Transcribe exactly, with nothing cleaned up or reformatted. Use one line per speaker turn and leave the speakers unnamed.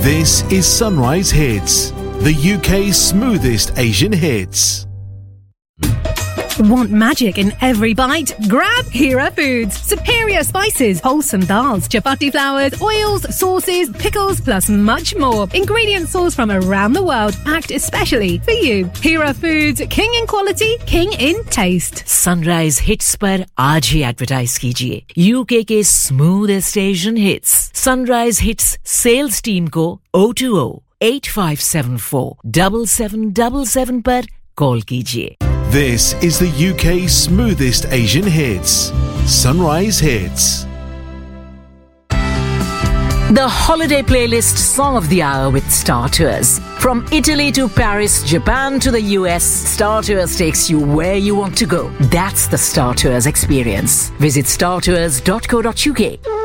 This is Sunrise Hits, the U K's smoothest Asian hits.
Want magic in every bite? Grab Hera Foods. Superior spices, wholesome dals, chapati flours, oils, sauces, pickles, plus much more. Ingredients sourced from around the world, packed especially for you. Hera Foods, king in quality, king in taste.
Sunrise Hits पर आज ही advertise कीजिए UK के smoothest Asian hits. Sunrise Hits sales team को oh two oh, eight five seven four, seven seven seven seven पर call कीजिए.
This is the U K's smoothest Asian hits. Sunrise Hits.
The holiday playlist song of the hour with Star Tours. From Italy to Paris, Japan to the U S, Star Tours takes you where you want to go. That's the Star Tours experience. Visit star tours dot co dot uk.